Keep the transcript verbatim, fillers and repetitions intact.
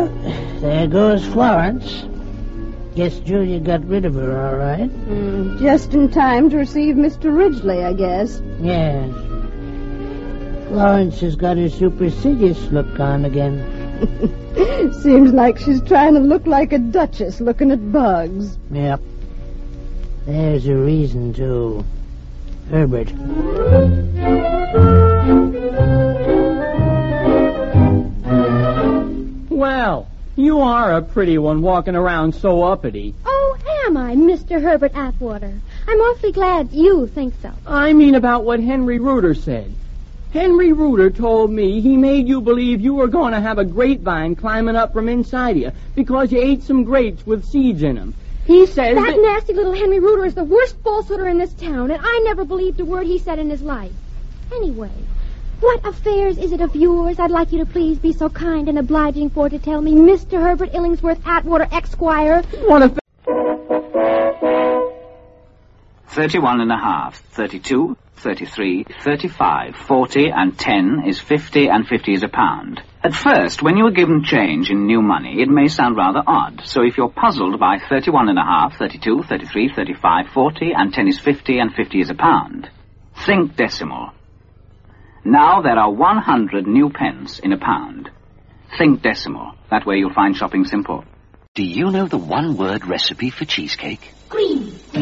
Well, there goes Florence. Guess Julia got rid of her, all right. Mm, just in time to receive Mister Ridgely, I guess. Yes. Florence has got her supercilious look on again. Seems like she's trying to look like a duchess looking at bugs. Yep. There's a reason, too. Herbert. Well, you are a pretty one walking around so uppity. Oh, am I, Mister Herbert Atwater? I'm awfully glad you think so. I mean about what Henry Reuter said. Henry Reuter told me he made you believe you were going to have a grapevine climbing up from inside you because you ate some grapes with seeds in them. He says that... that... nasty little Henry Reuter is the worst falsehooder in this town, and I never believed a word he said in his life. Anyway, what affairs is it of yours I'd like you to please be so kind and obliging for to tell me, Mister Herbert Illingsworth Atwater, Esquire? What affair... Thirty-one and a half, thirty-two, thirty-three, thirty-five, forty, and ten is fifty, and fifty is a pound. At first, when you are given change in new money, it may sound rather odd. So if you're puzzled by thirty-one and a half, thirty-two, thirty-three, thirty-five, forty, and ten is fifty, and fifty is a pound, think decimal. Now there are one hundred new pence in a pound. Think decimal. That way you'll find shopping simple. Do you know the one-word recipe for cheesecake? Cream.